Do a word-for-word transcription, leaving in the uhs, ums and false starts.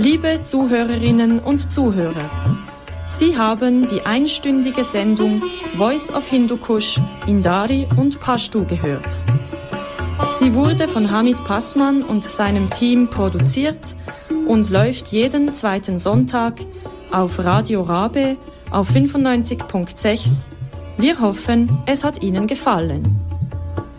Liebe Zuhörerinnen und Zuhörer, Sie haben die einstündige Sendung Voice of Hindukusch in Dari und Pashto gehört. Sie wurde von Hamid Passmann und seinem Team produziert und läuft jeden zweiten Sonntag auf Radio Rabe auf fünfundneunzig Komma sechs. Wir hoffen, es hat Ihnen gefallen.